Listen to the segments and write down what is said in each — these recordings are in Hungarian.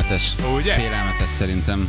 Félelmetes szerintem.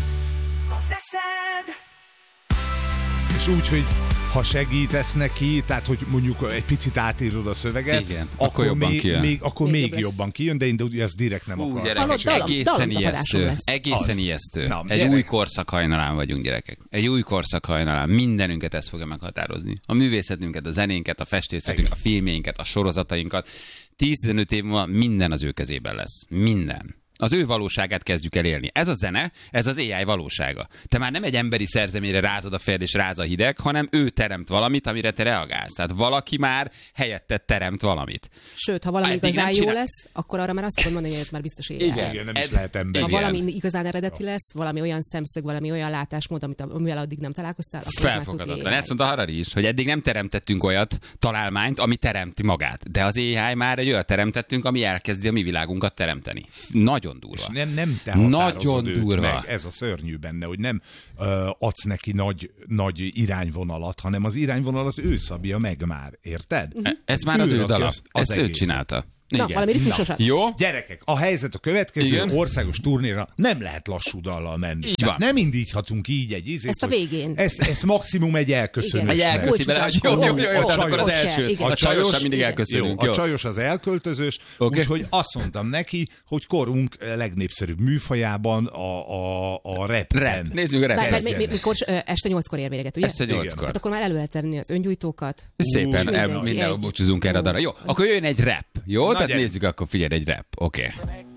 És úgy, hogy ha segítesz neki, tehát hogy mondjuk egy picit átírod a szöveget, igen, akkor jobban kijön. Akkor még jobban kijön, de én ezt direkt nem akarom. Gyerekek, egészen ijesztő. Egészen ijesztő. Egy új korszak hajnalán vagyunk, gyerekek. Egy új korszak hajnalán. Mindenünket ez fogja meghatározni. A művészetünket, a zenénket, a festészetünket, a filmjeinket, a sorozatainkat. 10-15 év múlva minden az ő kezében lesz. Minden. Az ő valóságát kezdjük el élni. Ez a zene, ez az AI valósága. Te már nem egy emberi szerzeményre rázod a fejed és ráz a hideg, hanem ő teremt valamit, amire te reagálsz. Tehát valaki már helyetted teremt valamit. Sőt, ha valami igazán jó lesz, akkor arra már azt tudod mondani, hogy ez már biztos AI. Igen, nem is lehet ember. Ha valami igazán eredeti lesz, valami olyan szemszög, valami olyan látásmód, amivel addig nem találkoztál, akkor felfoghatatlan. Ezt mondta Harari is, hogy eddig nem teremtettünk olyat találmányt, ami teremti magát. De az AI már egy olyat teremtettünk, ami elkezdi a mi világunkat teremteni. Nagyon durva. És nem te határozod nagyon durva. Meg. Ez a szörnyű benne, hogy nem adsz neki nagy irányvonalat, hanem az irányvonalat ő szabja meg már. Érted? Ez már az ő dala. Ezt ő csinálta. Na, valami ritmusosat. Jó? Gyerekek, a helyzet a következő, igen? Országos turnéra nem lehet lassú dallal menni. Így van. Nem indíthatunk így egy ízét. Ezt a végén. Ez maximum egy elköszönés. Egy elköszi vele, jó, akkor az első. Igen. A csajos, mindig elköszönünk. A csajos az elköltözős, úgyhogy azt mondtam neki, hogy korunk legnépszerűbb műfajában a rapben. Nézzük a rapet. Mikor este 8-kor ér véget, ugye? Este 8-kor. Hát akkor már elő lehet tenni az öngyújtókat. Szépen mindenhol búcsúzunk erre a darra. Jó, akkor jön egy rap. Jó? Tehát nézzük, akkor figyelj, egy rap. Oké.